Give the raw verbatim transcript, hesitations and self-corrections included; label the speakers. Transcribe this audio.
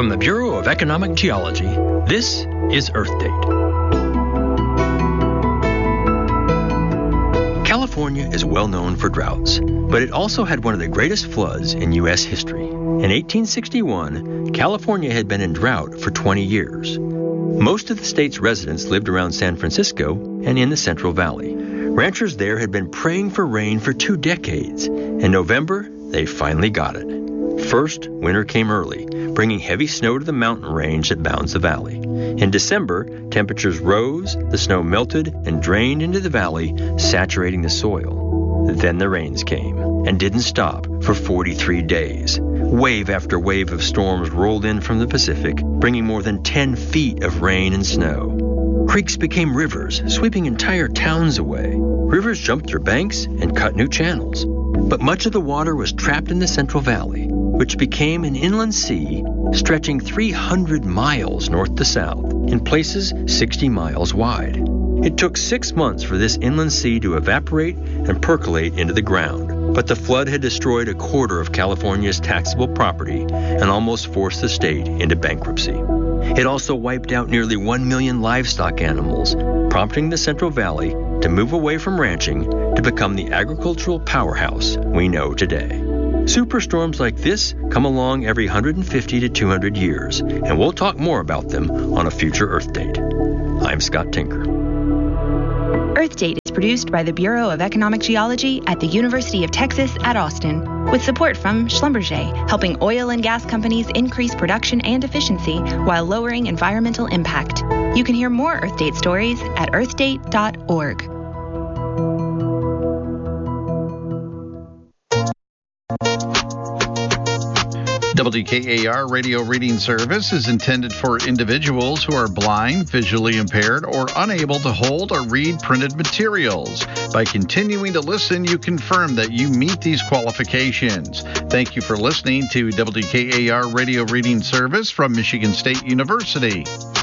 Speaker 1: From the Bureau of Economic Geology, this is Earth Date. California is well known for droughts, but it also had one of the greatest floods in U S history. In eighteen sixty-one, California had been in drought for twenty years. Most of the state's residents lived around San Francisco and in the Central Valley. Ranchers there had been praying for rain for two decades. In November, they finally got it. First, winter came early, bringing heavy snow to the mountain range that bounds the valley. In December, temperatures rose, the snow melted and drained into the valley, saturating the soil. Then the rains came, and didn't stop for forty-three days. Wave after wave of storms rolled in from the Pacific, bringing more than ten feet of rain and snow. Creeks became rivers, sweeping entire towns away. Rivers jumped their banks and cut new channels. But much of the water was trapped in the Central Valley, which became an inland sea stretching three hundred miles north to south, in places sixty miles wide. It took six months for this inland sea to evaporate and percolate into the ground, but the flood had destroyed a quarter of California's taxable property and almost forced the state into bankruptcy. It also wiped out nearly one million livestock animals, prompting the Central Valley to move away from ranching to become the agricultural powerhouse we know today. Superstorms like this come along every one hundred fifty to two hundred years, and we'll talk more about them on a future Earth Date. I'm Scott Tinker.
Speaker 2: Earth Date is produced by the Bureau of Economic Geology at the University of Texas at Austin, with support from Schlumberger, helping oil and gas companies increase production and efficiency while lowering environmental impact. You can hear more Earth Date stories at earth date dot org.
Speaker 3: W K A R Radio Reading Service is intended for individuals who are blind, visually impaired, or unable to hold or read printed materials. By continuing to listen, you confirm that you meet these qualifications. Thank you for listening to W K A R Radio Reading Service from Michigan State University.